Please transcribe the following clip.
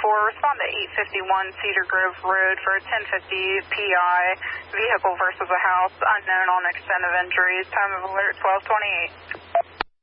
respond to 851 Cedar Grove Road for a 1050 PI, vehicle versus a house, unknown on extent of injuries, time of alert 1228.